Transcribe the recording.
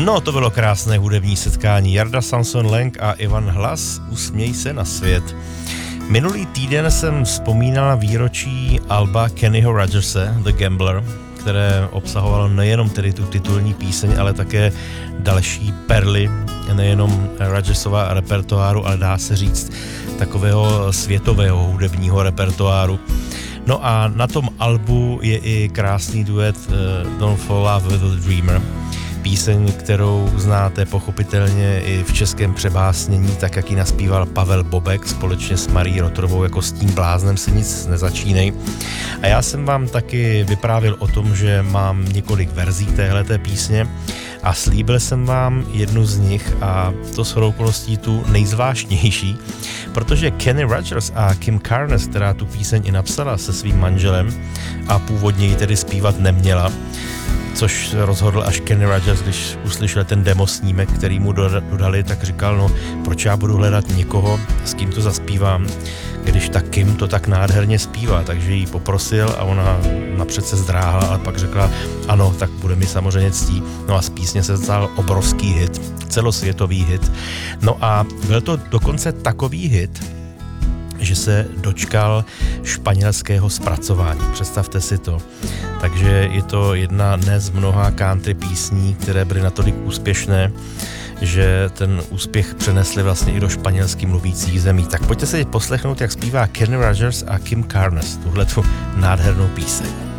No, to bylo krásné hudební setkání. Jarda Samson Lang a Ivan Hlas, Usměj se na svět. Minulý týden jsem vzpomínal na výročí alba Kennyho Rogerse, The Gambler, které obsahovalo nejenom tedy tu titulní píseň, ale také další perly, nejenom Rogersova repertoáru, ale dá se říct takového světového hudebního repertoáru. No a na tom albu je i krásný duet Don't Fall in Love with a Dreamer. Píseň, kterou znáte pochopitelně i v českém přebásnění, tak jak ji naspíval Pavel Bobek společně s Marí Rotrovou, jako S tím bláznem se nic nezačínej. A já jsem vám taky vyprávěl o tom, že mám několik verzí téhleté písně a slíbil jsem vám jednu z nich, a to shodou okolností tu nejzvláštnější, protože Kenny Rogers a Kim Carnes, která tu píseň i napsala se svým manželem a původně ji tedy zpívat neměla, což rozhodl až Kenny Rogers, když uslyšel ten demo snímek, který mu dodali, tak říkal, no proč já budu hledat někoho, s kým to zaspívám, když ta Kim to tak nádherně zpívá, takže ji poprosil a ona napřed se zdráhla, ale pak řekla, ano, tak bude mi samozřejmě ctí. No a z písně se stal obrovský hit, celosvětový hit. No a byl to dokonce takový hit, že se dočkal španělského zpracování. Představte si to. Takže je to jedna ne z mnoha country písní, které byly natolik úspěšné, že ten úspěch přenesli vlastně i do španělsky mluvících zemí. Tak pojďte se poslechnout, jak zpívá Kenny Rogers a Kim Carnes tuhletu nádhernou píseň.